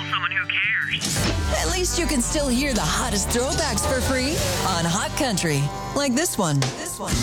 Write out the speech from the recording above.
someone who cares. At least you can still hear the hottest throwbacks for free on Hot Country. Like this one.